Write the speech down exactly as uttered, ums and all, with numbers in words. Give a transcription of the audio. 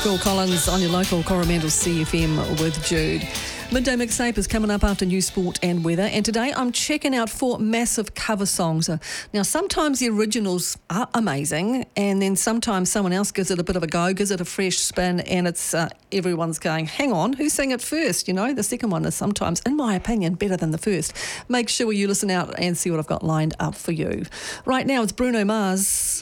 Phil Collins on your local Coromandel C F M with Jude. Midday Mixtape is coming up after news, sport and weather, and today I'm checking out four massive cover songs. Now, sometimes the originals are amazing, and then sometimes someone else gives it a bit of a go, gives it a fresh spin, and it's uh, everyone's going, hang on, who sang it first? You know, the second one is sometimes, in my opinion, better than the first. Make sure you listen out and see what I've got lined up for you. Right now, it's Bruno Mars.